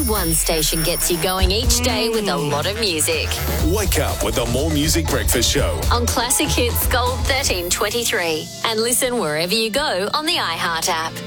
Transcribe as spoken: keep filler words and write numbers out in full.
one station gets you going each day with a lot of music. Wake up with the More Music Breakfast Show On Classic Hits Gold thirteen twenty-three. And listen wherever you go on the iHeart app.